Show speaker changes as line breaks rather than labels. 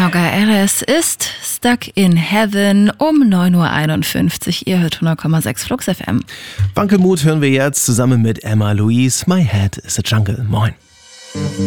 Noga Alice ist Stuck in Heaven um 9.51 Uhr. Ihr hört 100,6 Flux FM.
Wankelmut hören wir jetzt zusammen mit Emma Louise. My Head is a Jungle. Moin.